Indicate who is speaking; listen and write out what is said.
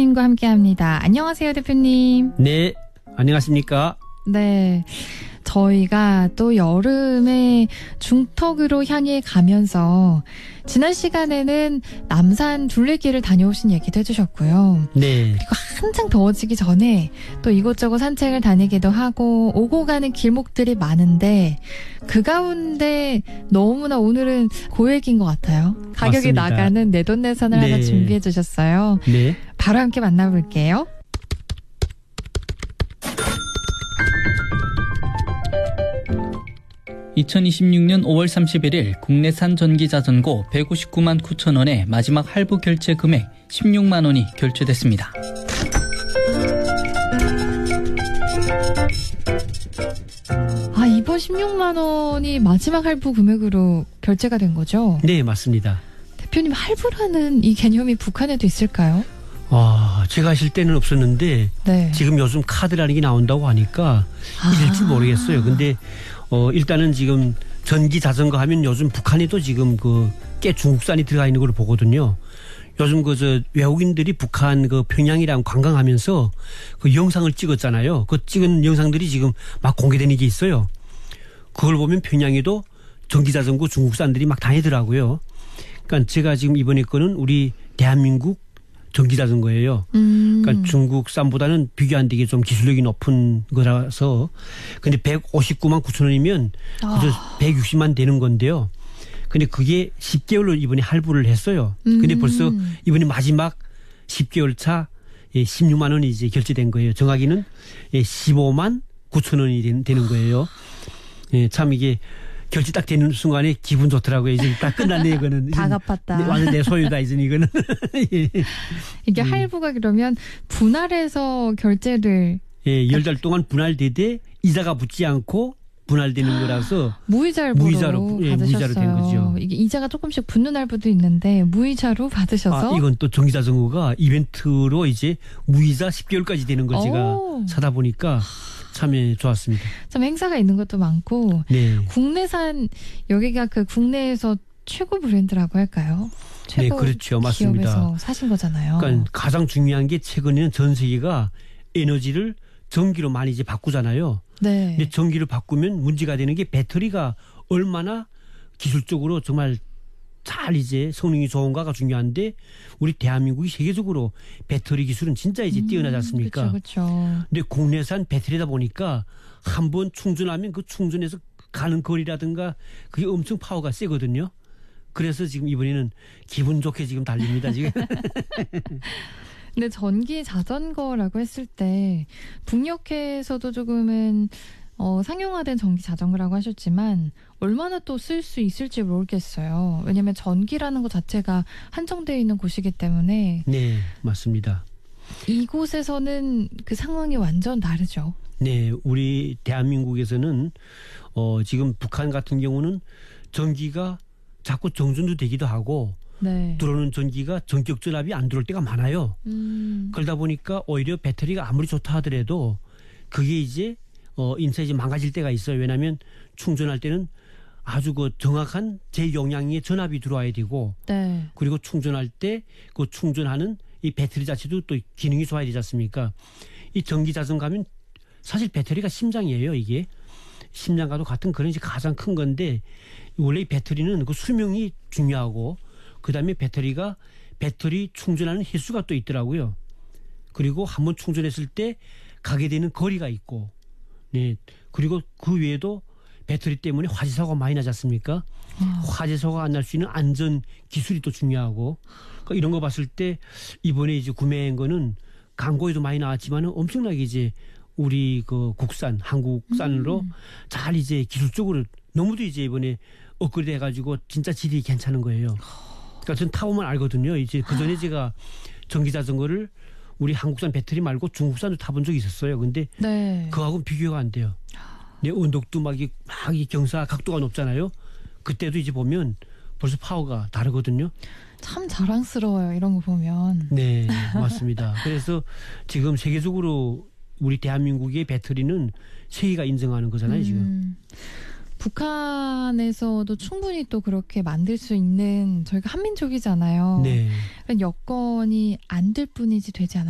Speaker 1: 대표님과 함께합니다. 안녕하세요, 대표님.
Speaker 2: 네, 안녕하십니까?
Speaker 1: 네, 저희가 또 여름에 중턱으로 향해 가면서 지난 시간에는 남산 둘레길을 다녀오신 얘기도 해주셨고요.
Speaker 2: 네.
Speaker 1: 그리고 한창 더워지기 전에 또 이곳저곳 산책을 다니기도 하고 오고 가는 길목들이 많은데 그 가운데 너무나 오늘은 고액인 것 같아요. 가격이
Speaker 2: 맞습니다.
Speaker 1: 나가는 내돈내산을
Speaker 2: 네.
Speaker 1: 하나 준비해 주셨어요.
Speaker 2: 네.
Speaker 1: 바로 함께 만나볼게요.
Speaker 3: (2026년 5월 31일) 국내산 전기자전거 159만 9천 원의 마지막 할부 결제 금액 16만 원이 결제됐습니다.
Speaker 1: 이번 16만 원이 마지막 할부 금액으로 결제가 된 거죠?
Speaker 2: 네, 맞습니다.
Speaker 1: 대표님, 할부라는 이 개념이 북한에도 있을까요?
Speaker 2: 제가 하실 때는 없었는데
Speaker 1: 네.
Speaker 2: 지금 요즘 카드라는 게 나온다고 하니까 있을지 모르겠어요. 근데 일단은 지금 전기 자전거 하면 요즘 북한에도 지금 꽤 중국산이 들어가 있는 걸로 보거든요. 요즘 외국인들이 북한 평양이랑 관광하면서 그 영상을 찍었잖아요. 그 찍은 영상들이 지금 막 공개되는 게 있어요. 그걸 보면 평양에도 전기 자전거 중국산들이 막 다니더라고요. 그러니까 제가 지금 이번에 거는 우리 대한민국 전기 자전거예요. 그러니까 중국산보다는 비교 안 되게 좀 기술력이 높은 거라서. 근데 159만 9천 원이면 그저 160만 되는 건데요. 근데 그게 10개월로 이번에 할부를 했어요. 근데 벌써 이번에 마지막 10개월 차 16만 원이 이제 결제된 거예요. 정확히는 15만 9천 원이 되는 거예요. 참 이게 결제 딱 되는 순간에 기분 좋더라고요. 이제 딱 끝났네, 이거는.
Speaker 1: 다 갚았다.
Speaker 2: 완전 내 소유다, 이제 이거는. 예.
Speaker 1: 이게 할부가 그러면 분할해서 결제를.
Speaker 2: 10달 동안 분할되되 이자가 붙지 않고 분할되는 거라서.
Speaker 1: 무이자로 받으셨어요.
Speaker 2: 무이자로 된 거죠.
Speaker 1: 이게 이자가 조금씩 붙는 할부도 있는데 무이자로 받으셔서.
Speaker 2: 이건 또 전기자전거가 이벤트로 이제 무이자 10개월까지 되는 걸 제가 사다 보니까 참 좋았습니다.
Speaker 1: 참 행사가 있는 것도 많고.
Speaker 2: 네.
Speaker 1: 국내산, 여기가 국내에서 최고 브랜드라고 할까요? 최고.
Speaker 2: 네, 그렇죠. 맞습니다.
Speaker 1: 기업에서 사신 거잖아요.
Speaker 2: 그러니까 가장 중요한 게 최근에는 전 세계가 에너지를 전기로 많이 이제 바꾸잖아요.
Speaker 1: 네.
Speaker 2: 근데 전기를 바꾸면 문제가 되는 게 배터리가 얼마나 기술적으로 정말 잘 이제 성능이 좋은가가 중요한데 우리 대한민국이 세계적으로 배터리 기술은 진짜 이제 뛰어나지 않습니까?
Speaker 1: 그렇죠.
Speaker 2: 근데 국내산 배터리다 보니까 한번 충전하면 그 충전해서 가는 거리라든가 그게 엄청 파워가 세거든요. 그래서 지금 이번에는 기분 좋게 지금 달립니다, 지금.
Speaker 1: 근데 전기 자전거라고 했을 때 북녘에서도 조금은 상용화된 전기 자전거라고 하셨지만 얼마나 또 쓸 수 있을지 모르겠어요. 왜냐하면 전기라는 것 자체가 한정되어 있는 곳이기 때문에.
Speaker 2: 네, 맞습니다.
Speaker 1: 이곳에서는 그 상황이 완전 다르죠.
Speaker 2: 네, 우리 대한민국에서는 지금 북한 같은 경우는 전기가 자꾸 정전도 되기도 하고
Speaker 1: 네.
Speaker 2: 들어오는 전기가 전격 전압이 안 들어올 때가 많아요. 그러다 보니까 오히려 배터리가 아무리 좋다 하더라도 그게 이제 인쇄 이제 망가질 때가 있어요. 왜냐하면 충전할 때는 아주 정확한 제용량의 전압이 들어와야 되고,
Speaker 1: 네.
Speaker 2: 그리고 충전할 때 그 충전하는 이 배터리 자체도 또 기능이 좋아야 되지 않습니까? 이 전기 자전거 하면 사실 배터리가 심장이에요. 이게 심장과도 같은 그런 가장 큰 건데 원래 이 배터리는 그 수명이 중요하고 그다음에 배터리 충전하는 횟수가 또 있더라고요. 그리고 한번 충전했을 때 가게 되는 거리가 있고, 네. 그리고 그 외에도 배터리 때문에 화재 사고가 많이 나지 않습니까? 화재 사고가 안 날 수 있는 안전 기술이 또 중요하고, 그러니까 이런 거 봤을 때 이번에 이제 구매한 거는 광고에도 많이 나왔지만 엄청나게 이제 우리 국산 한국산으로 잘 이제 기술적으로 너무도 이제 이번에 업그레이드 해가지고 진짜 질이 괜찮은 거예요. 그러니까 전 타보면 알거든요. 이제 그 전에 제가 전기 자전거를 우리 한국산 배터리 말고 중국산도 타본 적이 있었어요. 근데
Speaker 1: 네.
Speaker 2: 그거하고는 비교가 안 돼요. 네, 온도도 막 경사 각도가 높잖아요. 그때도 이제 보면 벌써 파워가 다르거든요.
Speaker 1: 참 자랑스러워요. 이런 거 보면.
Speaker 2: 네, 맞습니다. 그래서 지금 세계적으로 우리 대한민국의 배터리는 세계가 인정하는 거잖아요, 지금.
Speaker 1: 북한에서도 충분히 또 그렇게 만들 수 있는, 저희가 한민족이잖아요.
Speaker 2: 네.
Speaker 1: 여건이 안 될 뿐이지 되지 않아요.